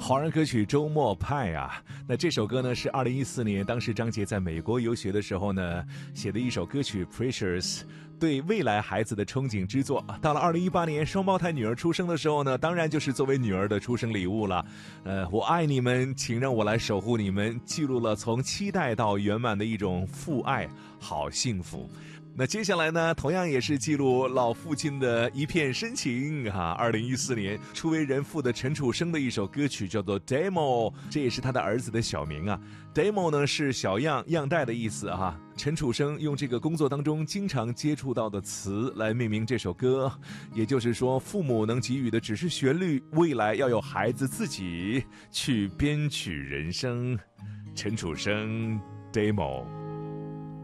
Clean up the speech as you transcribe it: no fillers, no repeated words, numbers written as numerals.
华人歌曲《周末派》啊，那这首歌呢是2014年，当时张杰在美国游学的时候呢写的一首歌曲《Precious》，对未来孩子的憧憬之作。到了2018年，双胞胎女儿出生的时候呢，当然就是作为女儿的出生礼物了。我爱你们，请让我来守护你们，记录了从期待到圆满的一种父爱，好幸福。那接下来呢，同样也是记录老父亲的一片深情啊。2014年初为人父的陈楚生的一首歌曲叫做 Demo， 这也是他的儿子的小名啊。Demo 呢是小样样带的意思啊。陈楚生用这个工作当中经常接触到的词来命名这首歌，也就是说父母能给予的只是旋律，未来要有孩子自己去编曲人生。陈楚生 Demo。